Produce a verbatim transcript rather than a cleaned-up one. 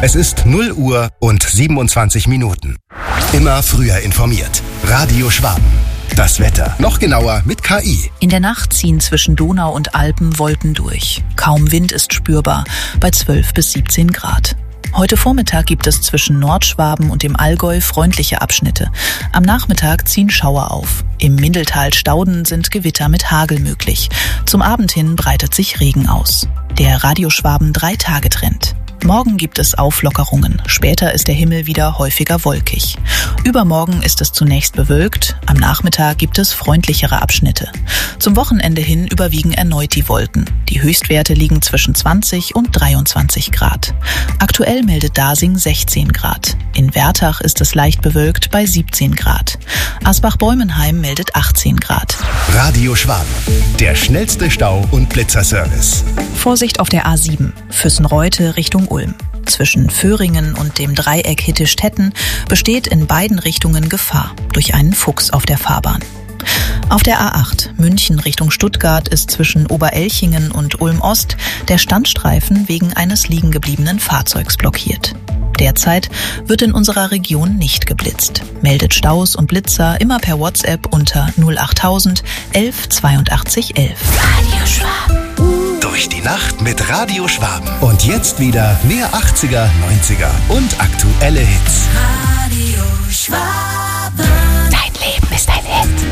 Es ist null Uhr und siebenundzwanzig Minuten. Immer früher informiert. Radio Schwaben. Das Wetter. Noch genauer mit K I. In der Nacht ziehen zwischen Donau und Alpen Wolken durch. Kaum Wind ist spürbar, bei zwölf bis siebzehn Grad. Heute Vormittag gibt es zwischen Nordschwaben und dem Allgäu freundliche Abschnitte. Am Nachmittag ziehen Schauer auf. Im Mindeltal-Stauden sind Gewitter mit Hagel möglich. Zum Abend hin breitet sich Regen aus. Der Radio Schwaben Drei-Tage-Trend. Morgen gibt es Auflockerungen. Später ist der Himmel wieder häufiger wolkig. Übermorgen ist es zunächst bewölkt. Am Nachmittag gibt es freundlichere Abschnitte. Zum Wochenende hin überwiegen erneut die Wolken. Die Höchstwerte liegen zwischen zwanzig und dreiundzwanzig Grad. Aktuell meldet Dasing sechzehn Grad. In Wertach ist es leicht bewölkt bei siebzehn Grad. Asbach-Bäumenheim meldet achtzehn Grad. Radio Schwaben. Der schnellste Stau- und Blitzerservice. Vorsicht auf der A sieben. Füssen-Reute Richtung Ulm. Zwischen Föhringen und dem Dreieck Hitte-Stetten besteht in beiden Richtungen Gefahr durch einen Fuchs auf der Fahrbahn. Auf der A acht München Richtung Stuttgart ist zwischen Oberelchingen und Ulm-Ost der Standstreifen wegen eines liegengebliebenen Fahrzeugs blockiert. Derzeit wird in unserer Region nicht geblitzt. Meldet Staus und Blitzer immer per WhatsApp unter null achttausend elf zweiundachtzig elf. Radio Schwaben. Durch die Nacht mit Radio Schwaben. Und jetzt wieder mehr achtziger, neunziger und aktuelle Hits. Radio Schwaben.